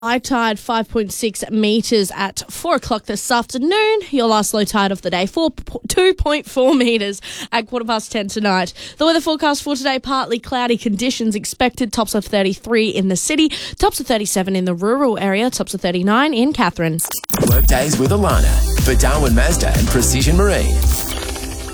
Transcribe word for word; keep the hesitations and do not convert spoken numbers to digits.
High tide five point six metres at four o'clock this afternoon. Your last low tide of the day, two point four metres at quarter past ten tonight. The weather forecast for today, partly cloudy conditions expected. Tops of thirty-three in the city, tops of thirty-seven in the rural area, tops of thirty-nine in Katherine. Workdays with Alana for Darwin Mazda and Precision Marine.